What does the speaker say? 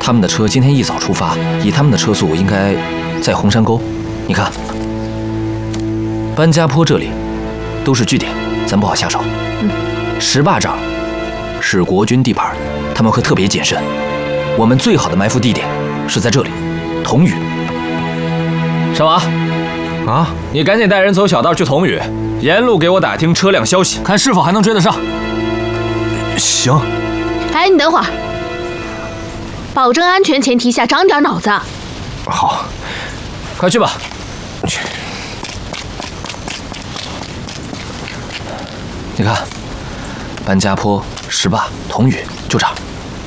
他们的车今天一早出发，以他们的车速，应该在红山沟。你看，班加坡这里都是据点，咱不好下手。石坝这儿是国军地盘，他们会特别谨慎。我们最好的埋伏地点是在这里，同宇。少王， 啊， 你赶紧带人走小道去同宇，沿路给我打听车辆消息，看是否还能追得上。 行。 哎，你等会儿，保证安全前提下长点脑子。 好， 快去吧。你看，班加坡、石坝、同宇就这儿。